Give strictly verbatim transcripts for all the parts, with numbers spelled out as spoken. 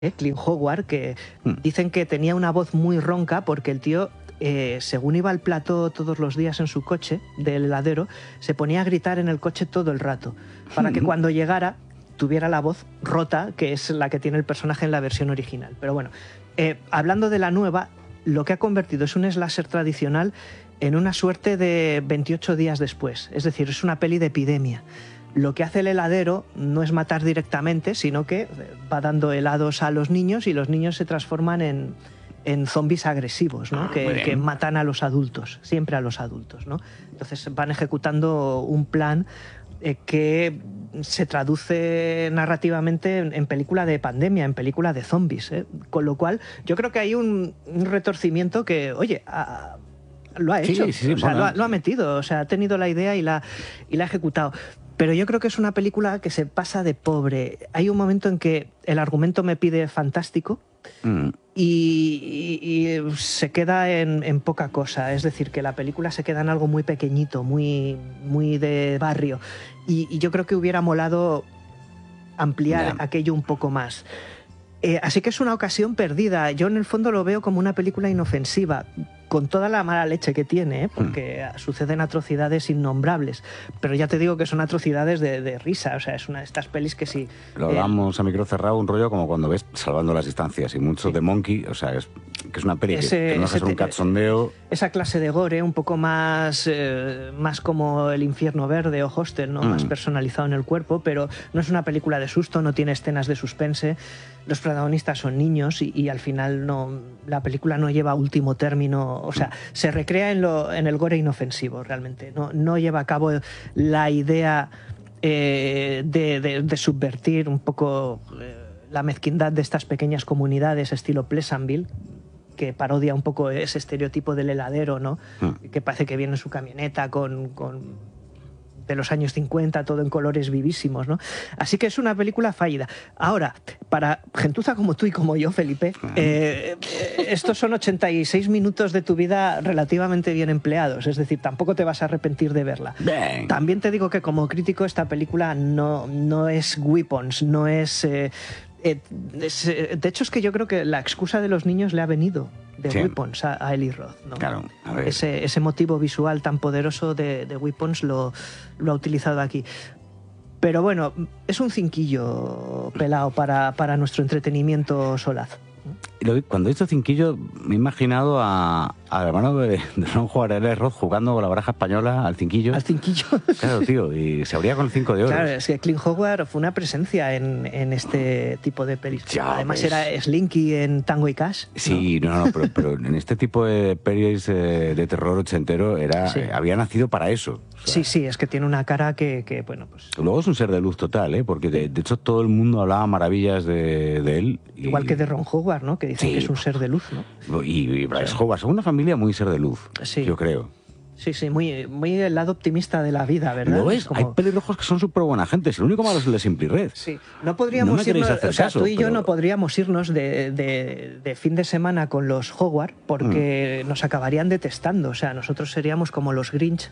eh, Clint Howard, que mm. dicen que tenía una voz muy ronca porque el tío, eh, según iba al plató todos los días en su coche del heladero, se ponía a gritar en el coche todo el rato, para que cuando llegara tuviera la voz rota, que es la que tiene el personaje en la versión original. Pero bueno, eh, hablando de la nueva, lo que ha convertido es un slasher tradicional en una suerte de veintiocho días después. Es decir, es una peli de epidemia. Lo que hace el heladero no es matar directamente, sino que va dando helados a los niños y los niños se transforman en, en zombies agresivos, ¿no? que, que matan a los adultos, siempre a los adultos, ¿no? Entonces van ejecutando un plan eh, que se traduce narrativamente en, en película de pandemia, en película de zombies, ¿eh? Con lo cual yo creo que hay un, un retorcimiento que, oye, a, lo ha hecho, sí, sí, sí, o sea, bueno. lo, ha, lo ha metido, o sea, ha tenido la idea y la, y la ha ejecutado. Pero yo creo que es una película que se pasa de pobre. Hay un momento en que el argumento me pide fantástico mm. y, y, y se queda en, en poca cosa. Es decir, que la película se queda en algo muy pequeñito, muy, muy de barrio. Y, y yo creo que hubiera molado ampliar yeah. aquello un poco más. Eh, así que es una ocasión perdida. Yo en el fondo lo veo como una película inofensiva, con toda la mala leche que tiene, ¿eh? Porque mm. suceden atrocidades innombrables. Pero ya te digo que son atrocidades de, de risa. O sea, es una de estas pelis que sí... Lo hablamos eh, a micro cerrado, un rollo como cuando ves Salvando las Distancias y mucho sí. de Monkey. O sea, es, que es una peli ese, que, que no es un cachondeo. Esa clase de gore, un poco más, eh, más como El Infierno Verde o Hostel, ¿no? Mm. Más personalizado en el cuerpo, pero no es una película de susto, no tiene escenas de suspense. Los protagonistas son niños y, y al final no, la película no lleva a último término. O sea, se recrea en, lo, en el gore inofensivo, realmente. No, no lleva a cabo la idea eh, de, de, de subvertir un poco eh, la mezquindad de estas pequeñas comunidades estilo Pleasantville, que parodia un poco ese estereotipo del heladero, ¿no? Mm. Que parece que viene en su camioneta con... con de los años cincuenta, todo en colores vivísimos, ¿no? Así que es una película fallida. Ahora, para gentuza como tú y como yo, Felipe, eh, estos son ochenta y seis minutos de tu vida relativamente bien empleados, es decir, tampoco te vas a arrepentir de verla. Bang. También te digo que como crítico esta película no, no es Weapons, no es... Eh, eh, es eh, de hecho, es que yo creo que la excusa de los niños le ha venido de sí. Weapons a, a Eli Roth, ¿no? Claro, a ver. Ese, ese motivo visual tan poderoso de, de Weapons lo, lo ha utilizado aquí. Pero bueno, es un cinquillo pelado para, para nuestro entretenimiento solaz. Cuando he dicho cinquillo, me he imaginado a, al hermano de, de Ron Howard, Eli Roth, jugando con la baraja española al cinquillo. Al cinquillo. Claro, tío, y se abría con el cinco de oro. Claro, es que Clint Howard fue una presencia en, en este tipo de pelis. Ya Además ves. era Slinky en Tango y Cash. Sí, no, no, no pero, pero en este tipo de pelis eh, de terror ochentero era, sí. eh, había nacido para eso. O sea, sí, sí, es que tiene una cara que, que bueno, pues... Luego es un ser de luz total, ¿eh? Porque de, de hecho todo el mundo hablaba maravillas de, de él. Y... Igual que de Ron Howard, ¿no? Que dicen sí. que es un ser de luz, ¿no? Y, y Bryce sí. Howard, son una familia muy ser de luz, sí. yo creo. Sí, sí, muy, muy el lado optimista de la vida, ¿verdad? ¿Lo ves? Es como... Hay pelirrojos que son súper buena gente. El único malo es el de Simply Red. Sí. No podríamos no me irnos, hacer o sea, caso, tú y pero... yo no podríamos irnos de, de, de fin de semana con los Howard porque mm. nos acabarían detestando. O sea, nosotros seríamos como los Grinch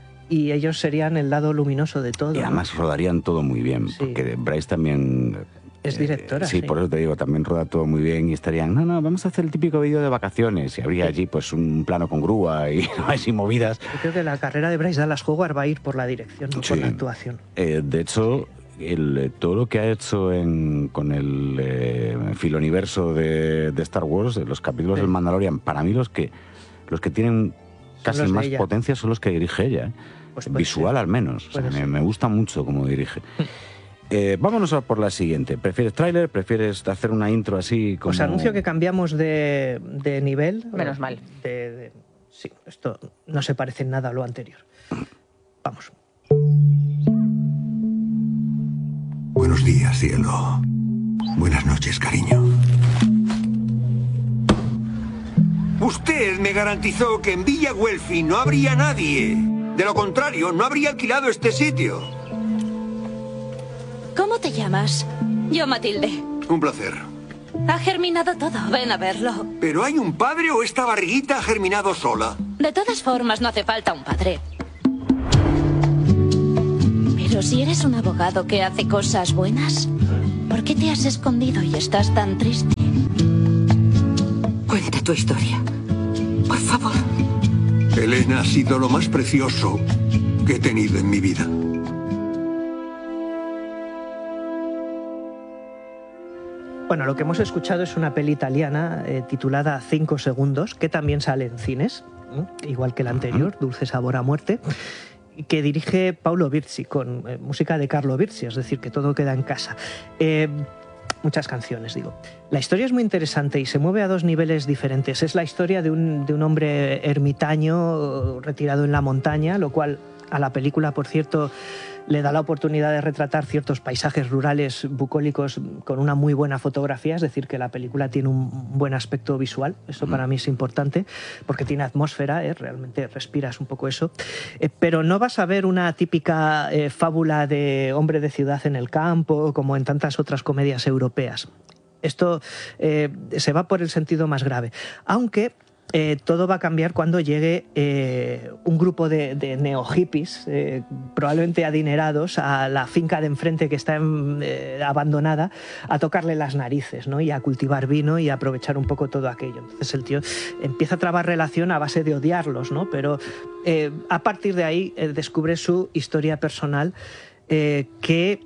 y ellos serían el lado luminoso de todo. Y además ¿no? rodarían todo muy bien, sí. porque Bryce también... Es directora, eh, sí, sí. por eso te digo, también roda todo muy bien y estarían, no, no, vamos a hacer el típico vídeo de vacaciones y habría sí. allí pues un plano con grúa y, y movidas. Yo creo que la carrera de Bryce Dallas Howard va a ir por la dirección, no sí. por la actuación. Eh, de hecho, el, todo lo que ha hecho en, con el eh, filoniverso de, de Star Wars, los capítulos sí. del Mandalorian, para mí los que, los que tienen casi más ella. potencia son los que dirige ella. ¿eh? Pues Visual ser. al menos. O sea, me, me gusta mucho cómo dirige. Eh, vámonos a por la siguiente. ¿Prefieres tráiler? ¿Prefieres hacer una intro así como...? Os anuncio que cambiamos de, de nivel. Menos mal. De, de, sí, esto no se parece en nada a lo anterior. Vamos. Buenos días, cielo. Buenas noches, cariño. Usted me garantizó que en Villa Guelfi no habría nadie. De lo contrario, no habría alquilado este sitio. ¿Cómo te llamas? Yo, Matilde. Un placer. Ha germinado todo. Ven a verlo. ¿Pero hay un padre o esta barriguita ha germinado sola? De todas formas, no hace falta un padre. Pero si eres un abogado que hace cosas buenas, ¿por qué te has escondido y estás tan triste? Cuenta tu historia, por favor. Elena ha sido lo más precioso que he tenido en mi vida. Bueno, lo que hemos escuchado es una peli italiana eh, titulada Cinco segundos, que también sale en cines, ¿eh? Igual que la anterior, Dulce sabor a muerte, que dirige Paolo Virzi, con eh, música de Carlo Virzi, es decir, que todo queda en casa. Eh, muchas canciones, digo. La historia es muy interesante y se mueve a dos niveles diferentes. Es la historia de un, de un hombre ermitaño retirado en la montaña, lo cual a la película, por cierto, le da la oportunidad de retratar ciertos paisajes rurales bucólicos con una muy buena fotografía, es decir, que la película tiene un buen aspecto visual. Eso para mí es importante, porque tiene atmósfera, ¿eh? Realmente respiras un poco eso. Eh, pero no vas a ver una típica eh, fábula de hombre de ciudad en el campo, como en tantas otras comedias europeas. Esto eh, se va por el sentido más grave, aunque Eh, todo va a cambiar cuando llegue eh, un grupo de, de neo-hippies, eh, probablemente adinerados, a la finca de enfrente que está en, eh, abandonada, a tocarle las narices, ¿no? Y a cultivar vino y a aprovechar un poco todo aquello. Entonces el tío empieza a trabar relación a base de odiarlos, ¿no? Pero eh, a partir de ahí eh, descubre su historia personal, eh, que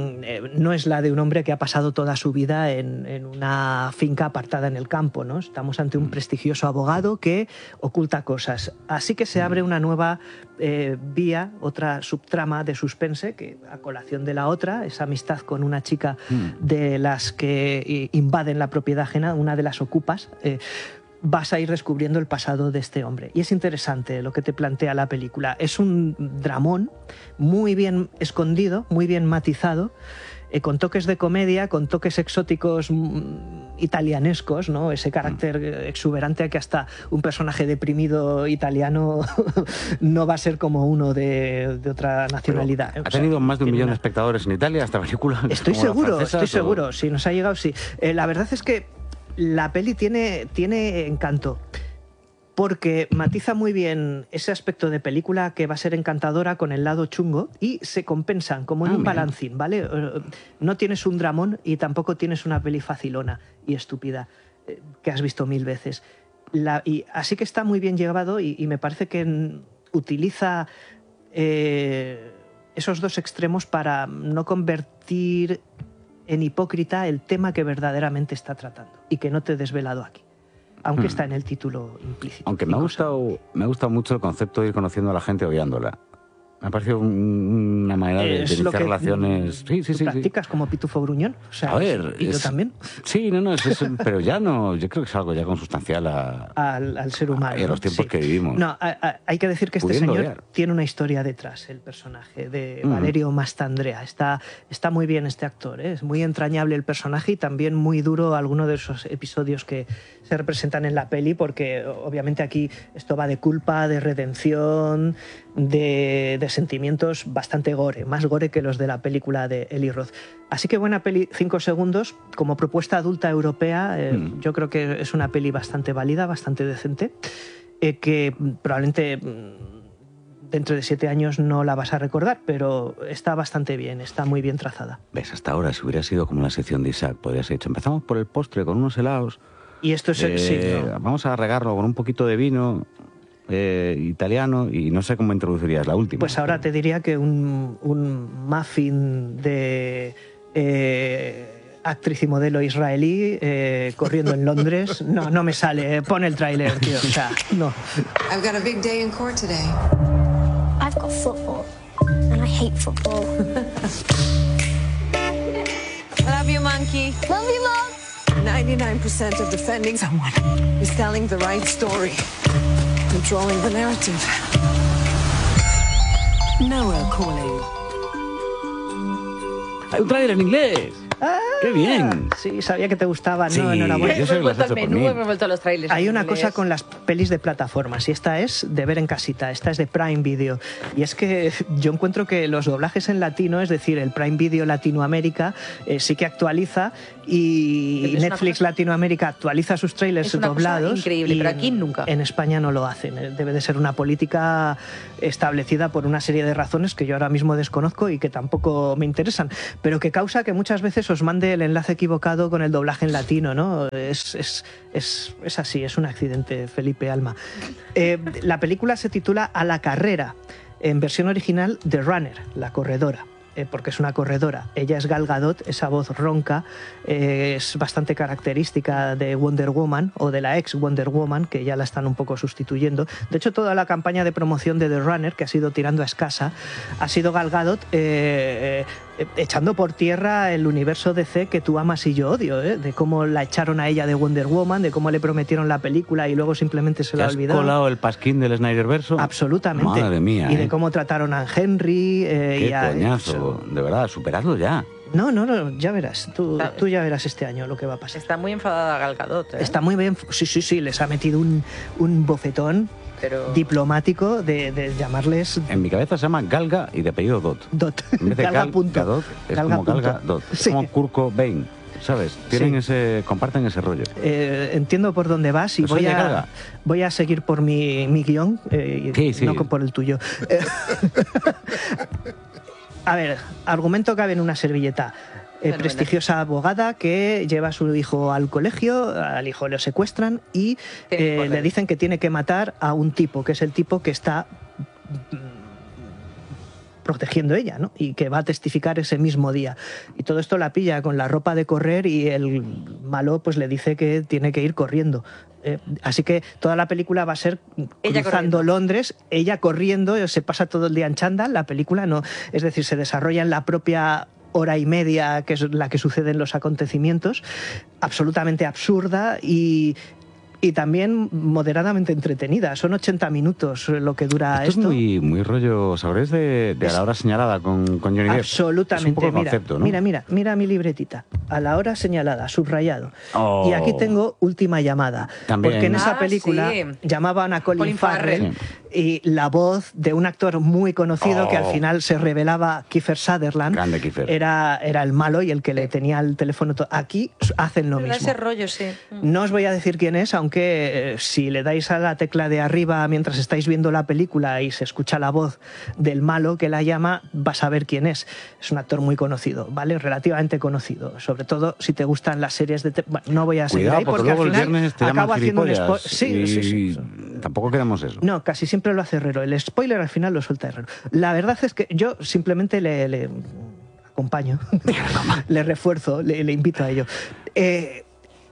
no es la de un hombre que ha pasado toda su vida en, en una finca apartada en el campo, ¿no? Estamos ante un prestigioso abogado que oculta cosas. Así que se abre una nueva eh, vía, otra subtrama de suspense, que a colación de la otra, esa amistad con una chica de las que invaden la propiedad ajena, una de las ocupas, eh, vas a ir descubriendo el pasado de este hombre. Y es interesante lo que te plantea la película. Es un dramón muy bien escondido, muy bien matizado, eh, con toques de comedia, con toques exóticos mmm, italianescos, ¿no? Ese carácter exuberante que hasta un personaje deprimido italiano no va a ser como uno de, de otra nacionalidad. Pero, ¿ha tenido o sea, más de un millón de espectadores en Italia esta película? Estoy seguro, estoy o... seguro. Si nos ha llegado, sí. Eh, la verdad es que la peli tiene, tiene encanto, porque matiza muy bien ese aspecto de película que va a ser encantadora con el lado chungo y se compensan como en ah, un balancín, ¿vale? No tienes un dramón y tampoco tienes una peli facilona y estúpida eh, que has visto mil veces. La, y así que está muy bien llevado y, y me parece que utiliza eh, esos dos extremos para no convertir en hipócrita el tema que verdaderamente está tratando y que no te he desvelado aquí, aunque hmm. está en el título implícito. Aunque me ha gustado, me ha gustado mucho el concepto de ir conociendo a la gente odiándola. Me ha parecido un, una manera de, de iniciar relaciones. Sí, sí, sí. ¿Practicas sí. como Pitufo Gruñón? O sea, a ver, ¿y es, yo también? Sí, no, no, es, es, pero ya no. Yo creo que es algo ya consustancial a, al, al ser humano. A, a los tiempos sí. que vivimos. No, a, a, hay que decir que este Pudiendo señor odiar. tiene una historia detrás, el personaje de Mm. Valerio Mastandrea. Está, está muy bien este actor, ¿eh? Es muy entrañable el personaje y también muy duro alguno de esos episodios que se representan en la peli, porque obviamente aquí esto va de culpa, de redención, de, de sentimientos bastante gore, más gore que los de la película de Eli Roth. Así que buena peli, cinco segundos, como propuesta adulta europea, eh, mm. yo creo que es una peli bastante válida, bastante decente, eh, que probablemente dentro de siete años no la vas a recordar, pero está bastante bien, está muy bien trazada. Ves, hasta ahora, si hubiera sido como la sección de Isaac, podrías haber dicho, empezamos por el postre con unos helados, y esto es, eh, sí, no. vamos a regarlo con un poquito de vino eh, italiano, y no sé cómo introducirías la última. Pues ahora te diría que un, un muffin de eh, actriz y modelo israelí eh, corriendo en Londres, no, no me sale, eh, pon el tráiler, tío, o sea, no. I've got a big day in court today. I've got football, and I hate football. Love you, monkey. Love you, Mom. ninety-nine percent of defending someone is telling the right story, controlling the narrative. Noah calling. ¡Hay un trailer en inglés! ¡Ah! ¡Qué bien! Sí, sabía que te gustaba, sí, ¿no? Enhorabuena. Yo soy hemos vuelto al menú, hemos vuelto a los trailers. Hay una cosa con las pelis de plataformas, y esta es de ver en casita, esta es de Prime Video. Y es que yo encuentro que los doblajes en latino, es decir, el Prime Video Latinoamérica, eh, sí que actualiza, y es Netflix cosa, Latinoamérica actualiza sus trailers es una doblados. Cosa increíble, y pero aquí nunca. En España no lo hacen. Debe de ser una política establecida por una serie de razones que yo ahora mismo desconozco y que tampoco me interesan, pero que causa que muchas veces os mande el enlace equivocado con el doblaje en latino, ¿no? Es, es, es, es así, es un accidente, Felipe Alma. Eh, la película se titula A la carrera, en versión original The Runner, la corredora. Eh, porque es una corredora. Ella es Gal Gadot, esa voz ronca eh, es bastante característica de Wonder Woman o de la ex Wonder Woman, que ya la están un poco sustituyendo. De hecho, toda la campaña de promoción de The Runner, que ha sido tirando a escasa, ha sido Gal Gadot eh, eh, echando por tierra el universo D C que tú amas y yo odio, ¿eh? De cómo la echaron a ella de Wonder Woman, de cómo le prometieron la película y luego simplemente se la olvidaron. ¿Has colado el pasquín del Snyderverso? Absolutamente. Madre mía, y de ¿eh? cómo trataron a Henry. Eh, Qué y a, coñazo, de verdad, superadlo ya. No, no, no, ya verás. Tú, tú ya verás este año lo que va a pasar. Está muy enfadada Gal Gadot, ¿eh? Está muy bien. Sí, sí, sí, les ha metido un, un bofetón Pero... diplomático de, de llamarles... En mi cabeza se llama Galga y de apellido Dot. Dot. En vez de Galga Gal punto. Gadot, es Galga como Galga punto. Dot. Es Sí. como Kurt Cobain, ¿sabes? Tienen Sí. ese, comparten ese rollo. Eh, entiendo por dónde vas y ¿Pues voy oye, a, Galga? voy a seguir por mi, mi guión, eh, Sí, sí. no por el tuyo. Eh, a ver, argumento cabe en una servilleta. Eh, prestigiosa abogada que lleva a su hijo al colegio, al hijo lo secuestran y eh, le dicen que tiene que matar a un tipo, que es el tipo que está protegiendo ella, ¿no? Y que va a testificar ese mismo día. Y todo esto la pilla con la ropa de correr y el malo pues le dice que tiene que ir corriendo. Eh, así que toda la película va a ser Ella cruzando corriendo. Londres, ella corriendo, se pasa todo el día en chándal, la película no, es decir, se desarrolla en la propia hora y media que es la que suceden los acontecimientos, absolutamente absurda y y también moderadamente entretenida. Son ochenta minutos lo que dura esto. esto. Es muy, muy rollo, ¿sabréis? De, de a la hora señalada con, con Johnny Depp. Absolutamente. Es un poco el mira, concepto, ¿no? mira, mira, mira mi libretita. A la hora señalada, subrayado. Oh. Y aquí tengo última llamada. También. Porque en esa Ah, película sí. llamaban a Colin, Colin Farrell, Farrell. y la voz de un actor muy conocido Oh. que al final se revelaba Kiefer Sutherland. Grande Kiefer. Era, era el malo y el que le tenía el teléfono. to- Aquí hacen lo mismo. Ese rollo, sí. No os voy a decir quién es, aunque eh, si le dais a la tecla de arriba mientras estáis viendo la película y se escucha la voz del malo que la llama, vas a ver quién es. Es un actor muy conocido, ¿vale? Relativamente conocido. Sobre todo si te gustan las series de... te- Bueno, no voy a seguir Cuidado, ahí porque, porque, luego al el final viernes te llaman acabo haciendo un gilipollas. spoiler. Sí, y sí, sí, sí. Tampoco queremos eso. No, casi siempre lo hace Herrero. El spoiler al final lo suelta Herrero. La verdad es que yo simplemente le, le acompaño, le refuerzo, le, le invito a ello. Eh,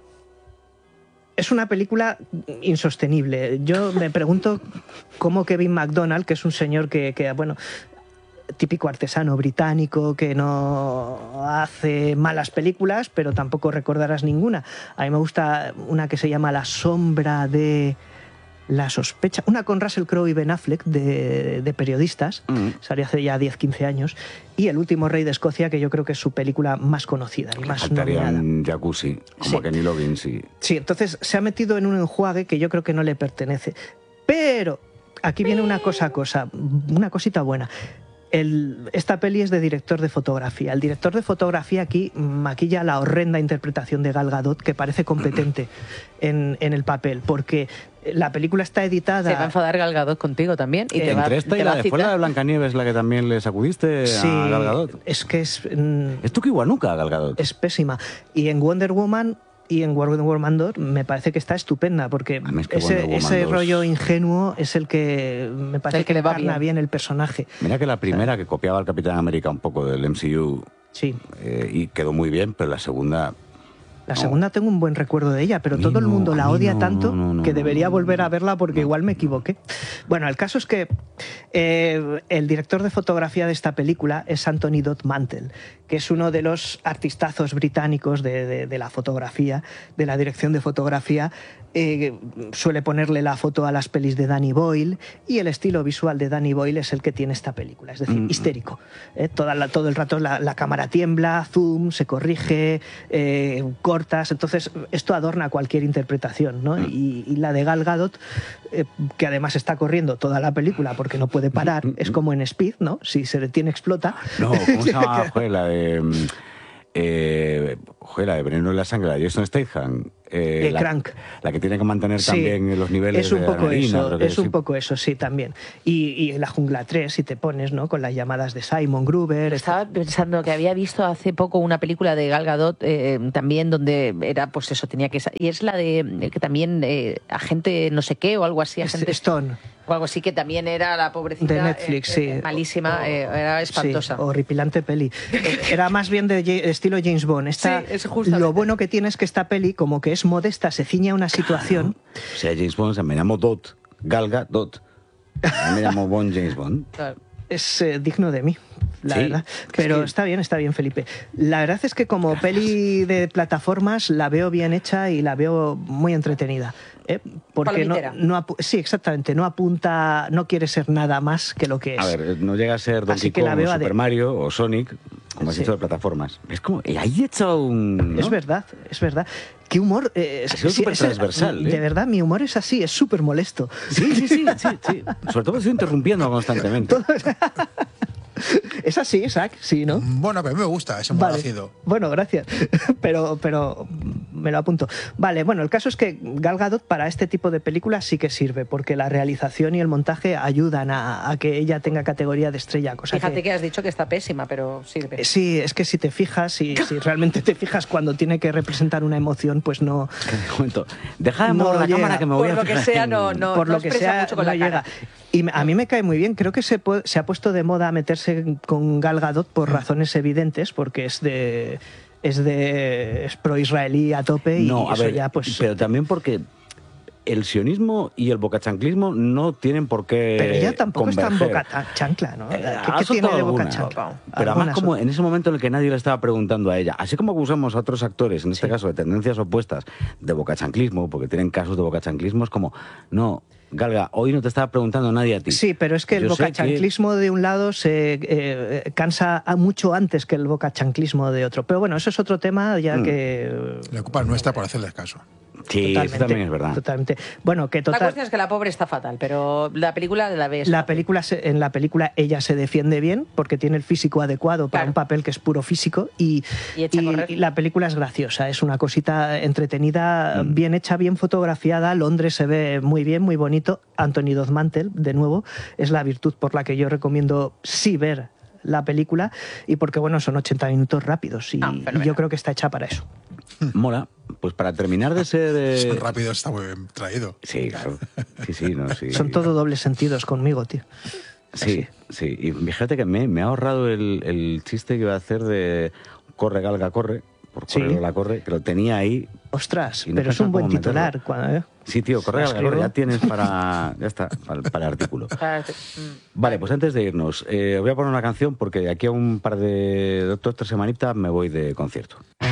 es una película insostenible. Yo me pregunto cómo Kevin MacDonald, que es un señor que, que bueno, típico artesano británico que no hace malas películas, pero tampoco recordarás ninguna. A mí me gusta una que se llama La sombra de la sospecha, una con Russell Crowe y Ben Affleck de, de periodistas, Mm. salió hace ya diez quince años, y El último rey de Escocia, que yo creo que es su película más conocida y más Faltaría nominada. un jacuzzi, como Sí. Kenny Loggins. Y... Sí, entonces se ha metido en un enjuague que yo creo que no le pertenece. Pero aquí viene una cosa, cosa, una cosita buena. El, esta peli es de director de fotografía. El director de fotografía aquí maquilla la horrenda interpretación de Gal Gadot, que parece competente en, en el papel, porque la película está editada... Se va a enfadar Gal Gadot contigo también. Y te va, Entre esta te y va la a de fuera citar. de Blancanieves, la que también le sacudiste Sí, a Gal Gadot. es que es... mm, Es tu que igual nunca, Gal Gadot. es pésima. Y en Wonder Woman y en Wonder Woman dos me parece que está estupenda, porque A mí es que ese, Wonder Woman ese dos rollo ingenuo es el que me parece El que le va encarna bien. bien el personaje. Mira que la primera, que copiaba al Capitán América un poco del M C U, Sí. eh, y quedó muy bien, pero la segunda... La no. segunda tengo un buen recuerdo de ella, pero A mí todo el no, mundo a la mí odia no, tanto no, no, que no, debería no, volver no, a verla porque no. igual me equivoqué. Bueno, el caso es que eh, el director de fotografía de esta película es Anthony Dodd Mantle, que es uno de los artistazos británicos de, de- de la fotografía, de la dirección de fotografía. Eh, suele ponerle la foto a las pelis de Danny Boyle y el estilo visual de Danny Boyle es el que tiene esta película, es decir, Mm. histérico. Eh, toda la- todo el rato la, la cámara tiembla, zoom, se corrige, eh, cortas, entonces esto adorna cualquier interpretación, ¿no? Y, y la de Gal Gadot, eh, que además está corriendo toda la película porque no puede parar, es como en Speed, ¿no? Si se detiene explota. No, ¿cómo se llama? Joder, la de... mm, Eh, joder, la de Veneno en la sangre, la de Jason Statham. Eh, Eh, la, Crank. La que tiene que mantener Sí, también los niveles es un de poco adrenalina, eso, creo que es sí. un poco eso, sí, también. Y, y La Jungla tres, si te pones, ¿no? Con las llamadas de Simon Gruber. Estaba pensando que había visto hace poco una película de Gal Gadot eh, también donde era, pues eso, tenía que... Y es la de que también eh, agente no sé qué o algo así, agente Stone. O algo así, que también era la pobrecita. De Netflix, eh, eh, sí. Malísima, eh, era espantosa. Sí, horripilante peli. Era más bien de J- estilo James Bond. Esta, Sí, es justamente. lo bueno que tiene es que esta peli, como que es modesta, se ciña a una situación. O sea, James Bond, o sea, me llamo Dot, Galga Dot. A mí me llamo Bond James Bond. Claro. Es eh, digno de mí, la Sí, verdad. es Pero que- está bien, está bien, Felipe. La verdad es que como peli de plataformas la veo bien hecha y la veo muy entretenida. ¿eh? Porque no, Palomitera. no apu- sí, exactamente, no apunta, no quiere ser nada más que lo que es. A ver, no llega a ser Donkey Así que Kong la veo o a de- Super Mario o Sonic, como has Sí. dicho, de plataformas. Es como, y ahí he hecho un... ¿no? Es verdad, es verdad. ¿Qué humor? Eh, Ha sido sí, súper es- transversal, ¿eh? De verdad, mi humor es así, es súper molesto. Sí, sí, sí, sí, sí. Sobre todo estoy interrumpiendo constantemente. Es así, Isaac, sí, ¿no? Bueno, pero a mí me gusta ese humor ácido. Bueno, gracias. Pero, pero me lo apunto. Vale, bueno, el caso es que Gal Gadot para este tipo de películas sí que sirve, porque la realización y el montaje ayudan a, a que ella tenga categoría de estrella. Cosa Fíjate que, que has dicho que está pésima, pero sirve. Sí, es que si te fijas, y si realmente te fijas cuando tiene que representar una emoción, pues no. Un momento. Deja de No mover la llega. cámara que me voy Por a lo que fijar sea, en- no, no. por lo que expresa sea, mucho con no la llega. cara. Y a mí me cae muy bien. Creo que se, pu- se ha puesto de moda meterse con Gal Gadot por razones evidentes, porque es de es de es pro-israelí a tope y No, a eso ver, ya pues. pero también porque el sionismo y el bocachanclismo no tienen por qué Pero ella tampoco está en converger. boca ta- chancla, ¿no? Eh, ¿Qué, ha qué tiene soltado de boca alguna, chancla? Pero además Algunas como otras. en ese momento en el que nadie le estaba preguntando a ella, así como acusamos a otros actores, en este Sí. caso de tendencias opuestas, de bocachanclismo, porque tienen casos de bocachanclismo, es como, no, Galga, hoy no te estaba preguntando nadie a ti. Sí, pero es que el Yo sé bocachanclismo de un lado se eh, cansa a mucho antes que el bocachanclismo de otro. Pero bueno, eso es otro tema ya Mm. que... Le ocupa nuestra por hacerles caso. Sí, eso también es verdad. Totalmente. Bueno, que La total... cuestión es que la pobre está fatal, pero la película la ves. La película se- en la película ella se defiende bien porque tiene el físico adecuado para Claro. un papel que es puro físico y, Y echa a correr. y la película es graciosa, es una cosita entretenida, Mm. bien hecha, bien fotografiada. Londres se ve muy bien, muy bonito. Anthony Dozmantel, de nuevo, es la virtud por la que yo recomiendo sí ver la película y porque bueno, son ochenta minutos rápidos y, Ah, y fenomenal. yo creo que está hecha para eso. Mola. Pues para terminar de ser... eh, Son rápido, está muy bien traído. Sí, claro. Sí, sí, no, sí. Son todo dobles sentidos conmigo, tío. Sí, sí. Y fíjate que me, me ha ahorrado el, el chiste que iba a hacer de corre, Galga, corre. Por Sí. correr la corre, que lo tenía ahí. Ostras, Y no pero es un pensaba buen cómo titular. meterlo. cuando- ¿eh? Sí, tío, corre, ¿La Galga, corre. escribo? Ya tienes para... Ya está, para, para el artículo. Para- mm. Vale, pues antes de irnos, eh, voy a poner una canción porque de aquí a un par de dos, tres semanitas me voy de concierto.